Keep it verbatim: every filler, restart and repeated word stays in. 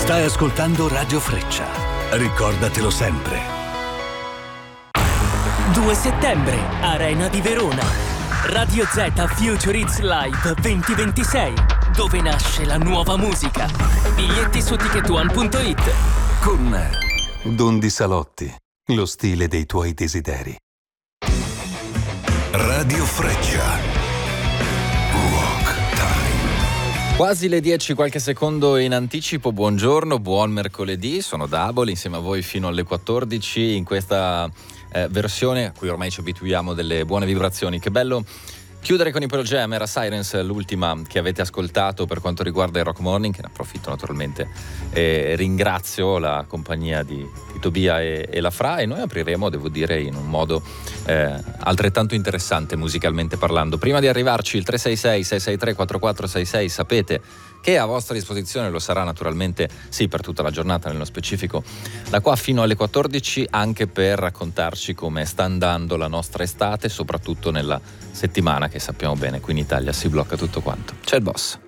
Stai ascoltando Radio Freccia. Ricordatelo sempre. due settembre, Arena di Verona. Radio Z Future Hits Live duemilaventisei, dove nasce la nuova musica. Biglietti su ticket one punto it. Con Dondi Salotti, lo stile dei tuoi desideri. Radio Freccia. Quasi le dieci, qualche secondo in anticipo. Buongiorno, buon mercoledì, sono Daboli insieme a voi fino alle quattordici in questa eh, versione a cui ormai ci abituiamo delle buone vibrazioni. Che bello chiudere con i Pearl Jam. Era Sirens l'ultima che avete ascoltato per quanto riguarda il Rock Morning, che ne approfitto naturalmente e ringrazio la compagnia di, di Tobia e, e la Fra, e noi apriremo, devo dire, in un modo eh, altrettanto interessante musicalmente parlando. Prima di arrivarci il tre sei sei sei sei tre quattro quattro sei sei, sapete che a vostra disposizione lo sarà naturalmente sì per tutta la giornata, nello specifico da qua fino alle quattordici, anche per raccontarci come sta andando la nostra estate, soprattutto nella settimana che sappiamo bene qui in Italia si blocca tutto quanto. C'è il boss.